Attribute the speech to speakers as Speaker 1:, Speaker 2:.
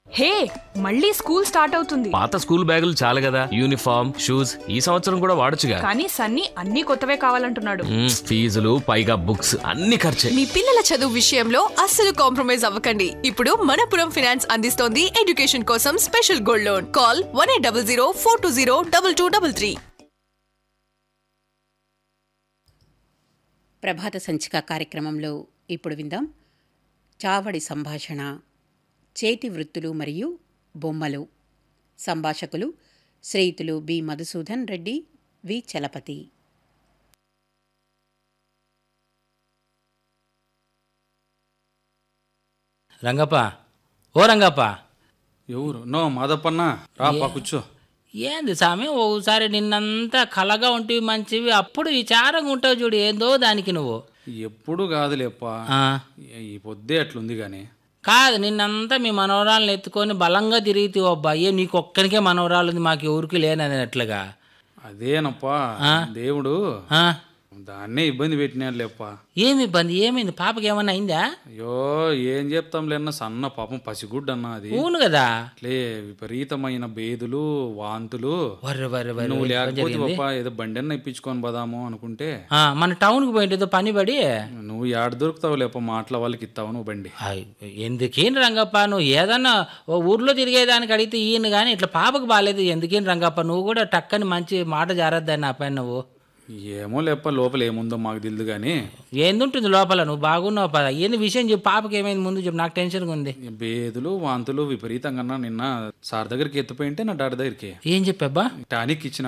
Speaker 1: హే, మళ్ళీ school start అవుతుంది.
Speaker 2: పాత స్కూల్ బ్యాగులు చాలు కదా, యూనిఫామ్ షూస్ ఈ సంవత్సరం కూడా వాడొచ్చుగా.
Speaker 1: కానీ సన్నీ అన్ని కొత్తవే కావాలంటున్నాడు.
Speaker 2: ఫీజులు పైగా బుక్స్ అన్ని ఖర్చే.
Speaker 3: మీ పిల్లల చదువు విషయంలో అస్సలు కాంప్రమైజ్ అవ్వకండి. ఇప్పుడు మనపురం ఫైనాన్స్ అందిస్తోంది ఎడ్యుకేషన్ కోసం స్పెషల్ గోల్డ్ లోన్. కాల్ 1800 420 2233.
Speaker 4: ప్రభాత సంచిక కార్యక్రమంలో ఇప్పుడు విందాం చావడి సంభాషణ, చేతి వృత్తులు మరియు బొమ్మలు. సంభాషకులు శ్రీయుతులు బి మధుసూదన్ రెడ్డి, వి చలపతి.
Speaker 5: రంగప్ప, ఓ రంగప్ప.
Speaker 6: ఎవరు? నో మాదప్పన్న, రాపా కూర్చో.
Speaker 5: ఏంది సామి, ఓసారి నిన్నంతా కలగా ఉంటివి మంచివి, అప్పుడు విచారంగా ఉంటావు చూడు, ఏందో దానికి నువ్వు.
Speaker 6: ఎప్పుడు కాదులేప్పా,
Speaker 5: ఆ,
Speaker 6: ఈ పొద్దే అట్లుంది గాని.
Speaker 5: కాదు, నిన్నంతా మీ మనవరాలను ఎత్తుకొని బలంగా తిరిగితే అబ్బా, ఏ నీకు ఒక్కనికే మనవరాలు ఉంది, మాకు ఎవరికి లేనట్లుగా.
Speaker 6: అదేనప్పా, దేవుడు
Speaker 5: ఆ,
Speaker 6: దాన్నే ఇబ్బంది పెట్టినాడు లేప్పా.
Speaker 5: ఏమి ఇబ్బంది, ఏమైంది? పాపకి ఏమన్నా అయిందా?
Speaker 6: అయ్యో ఏం చెప్తాంలేన్న, సన్న పాపం పసిగుడ్డన్న అది.
Speaker 5: అవును కదా.
Speaker 6: లే విపరీతమైన బేదులు వాంతులు.
Speaker 5: వర్రె వర్రె వర్రె,
Speaker 6: నువ్వు
Speaker 5: ఏం
Speaker 6: లేకపోతే
Speaker 5: జరిగింది?
Speaker 6: పాప ఏదో బండెన్న ఇప్పించుకొని పోదాము అనుకుంటే
Speaker 5: ఆ, మన టౌన్కి పోయింటేదో పని పడి.
Speaker 6: నువ్వు ఏడ దొరుకుతావు లేప, మాటల వాళ్ళకి ఇస్తావు నువ్వు బండి.
Speaker 5: ఎందుకేం రంగప్ప, నువ్వు ఏదన్నా ఓ ఊర్లో తిరిగేదానికి అడిగితే ఈయన కానీ ఇట్లా పాపకు బాగాలేదు, ఎందుకేం రంగప్ప, నువ్వు కూడా టక్కని మంచి మాట జారద్దని నా పైన నువ్వు.
Speaker 6: ఏమో లేప్ప, లోపల ఏముందో మాకు తెలియదు కానీ.
Speaker 5: ఏందుంటుంది లోపల, నువ్వు బాగున్నావు పద, ఏంది విషయం చెప్పు, పాపకి ఏమైంది ముందు చెప్పు, నాకు టెన్షన్గా ఉంది.
Speaker 6: బేదులు వాంతులు విపరీతంగా నిన్న సార్ దగ్గరికి ఎత్తిపోయింటే నా డాడీ దగ్గరికి
Speaker 5: ఏం చెప్పబ్బా?
Speaker 6: టానిక్ ఇచ్చిన